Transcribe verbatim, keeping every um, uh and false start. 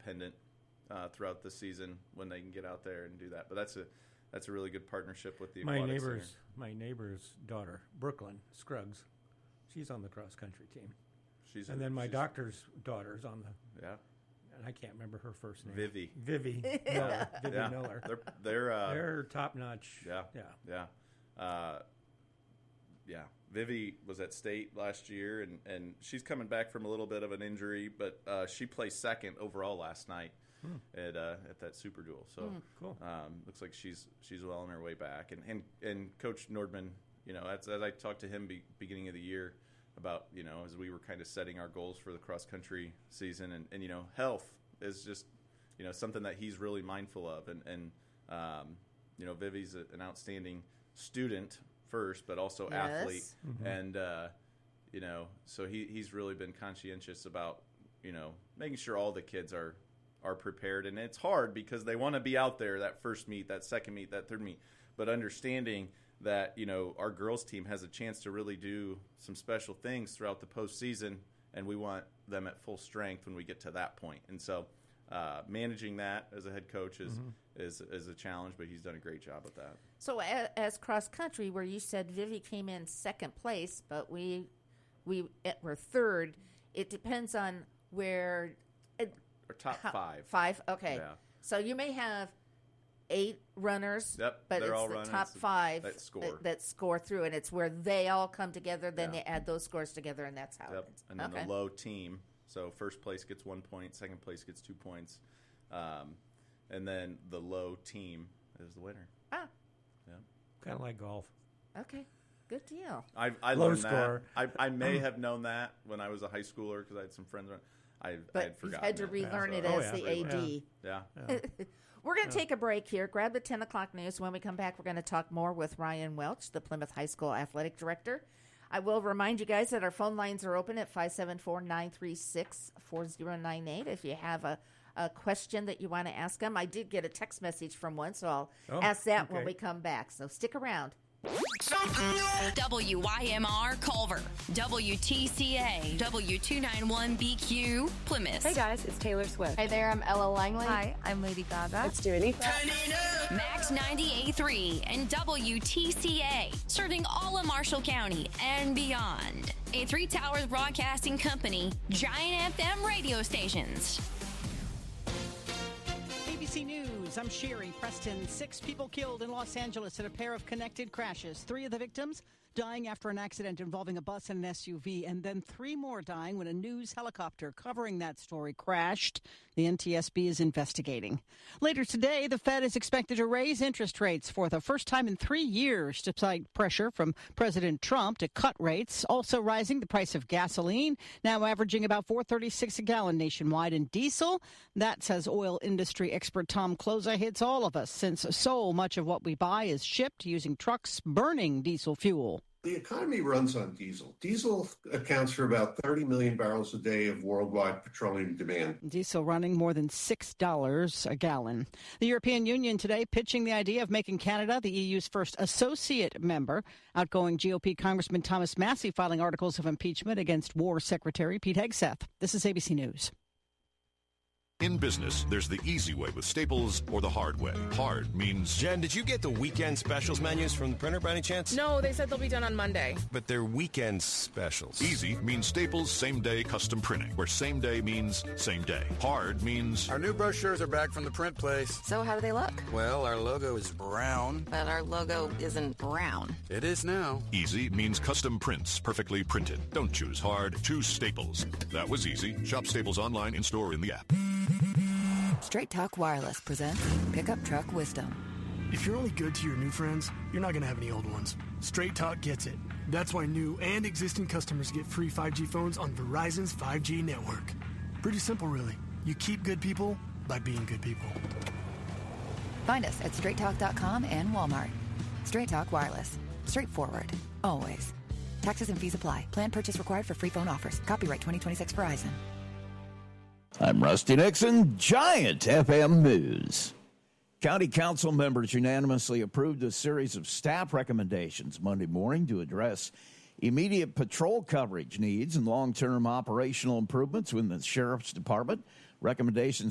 independent uh, throughout the season when they can get out there and do that. But that's a that's a really good partnership with the my aquatic neighbor's center. my neighbor's daughter, Brooklyn Scruggs, she's on the cross country team. She's and a, then my she's, doctor's daughter's on the yeah. And I can't remember her first name. Vivi. Vivi. Miller. Vivi yeah. Miller. They're they're, uh, they're top notch. Yeah. Yeah. Yeah. Uh, yeah. Vivi was at state last year, and, and she's coming back from a little bit of an injury, but uh, she placed second overall last night hmm. at uh, at that Super Duel. So hmm, cool. um, looks like she's she's well on her way back. And and, and Coach Nordman, you know, as, as I talked to him be, beginning of the year about, you know, as we were kind of setting our goals for the cross country season, and, and you know, health is just, you know, something that he's really mindful of, and and um, you know, Vivi's a, an outstanding student first, but also yes. athlete, mm-hmm. and uh, you know, so he he's really been conscientious about, you know, making sure all the kids are are prepared, and it's hard because they want to be out there that first meet, that second meet, that third meet, but understanding that, you know, our girls team has a chance to really do some special things throughout the postseason, and we want them at full strength when we get to that point. And so uh, managing that as a head coach is, mm-hmm. is is a challenge, but he's done a great job with that. So as, as cross country, where you said Vivi came in second place, but we we were third, it depends on where. It, or top how, five. Five, okay. Yeah. So you may have eight runners, yep, but it's all the runners top five that score. That, that score through, and it's where they all come together. Then yeah. they add those scores together, and that's how yep. it is. And then okay. the low team. So first place gets one point, second place gets two points, um, and then the low team is the winner. Ah, yeah, kind of like golf. Okay, good deal. I, I low learned score. that. I, I may have known that when I was a high schooler because I had some friends. I, but I had forgotten. you had to it. relearn yeah, it so. as oh, the yeah. A D. Yeah. yeah. We're going to yeah. take a break here. Grab the ten o'clock news. When we come back, we're going to talk more with Ryan Welch, the Plymouth High School Athletic Director. I will remind you guys that our phone lines are open at five seven four, nine three six, four zero nine eight. If you have a, a question that you want to ask them. I did get a text message from one, so I'll oh, ask that okay. when we come back. So stick around. W Y M R Culver, W T C A, W two ninety-one B Q, Plymouth. Hey guys, it's Taylor Swift. Hey there, I'm Ella Langley. Hi, I'm Lady Gaga. Let's do it. Max ninety-eight point three and W T C A, serving all of Marshall County and beyond. A Three Towers Broadcasting Company, Giant F M radio stations. A B C News, I'm Sherry Preston. Six people killed in Los Angeles in a pair of connected crashes. Three of the victims dying after an accident involving a bus and an S U V, and then three more dying when a news helicopter covering that story crashed. The N T S B is investigating. Later today, the Fed is expected to raise interest rates for the first time in three years, despite pressure from President Trump to cut rates. Also rising, the price of gasoline, now averaging about four thirty-six a gallon nationwide, and diesel, that, says oil industry expert Tom Kloza, hits all of us, since so much of what we buy is shipped using trucks burning diesel fuel. The economy runs on diesel. Diesel accounts for about thirty million barrels a day of worldwide petroleum demand. Diesel running more than six dollars a gallon. The European Union today pitching the idea of making Canada the E U's first associate member. Outgoing G O P Congressman Thomas Massie filing articles of impeachment against War Secretary Pete Hegseth. This is A B C News. In business, there's the easy way with Staples or the hard way. Hard means... Jen, did you get the weekend specials menus from the printer by any chance? No, they said they'll be done on Monday. But they're weekend specials. Easy means Staples same-day custom printing, where same day means same day. Hard means... Our new brochures are back from the print place. So how do they look? Well, our logo is brown. But our logo isn't brown. It is now. Easy means custom prints, perfectly printed. Don't choose hard, choose Staples. That was easy. Shop Staples online, in-store, in the app. Straight Talk Wireless presents Pickup Truck Wisdom. If you're only good to your new friends, you're not going to have any old ones. Straight Talk gets it. That's why new and existing customers get free five G phones on Verizon's five G network. Pretty simple, really. You keep good people by being good people. Find us at straight talk dot com and Walmart. Straight Talk Wireless. Straightforward. Always. Taxes and fees apply. Plan purchase required for free phone offers. Copyright twenty twenty-six Verizon. I'm Rusty Nixon, Giant F M News. County Council members unanimously approved a series of staff recommendations Monday morning to address immediate patrol coverage needs and long-term operational improvements within the Sheriff's Department. Recommendations